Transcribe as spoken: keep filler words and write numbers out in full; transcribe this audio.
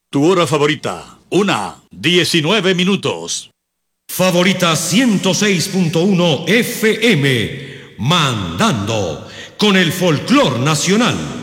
Tu hora favorita, una, diecinueve minutos. Favorita ciento seis punto uno F M, mandando con el folclor nacional.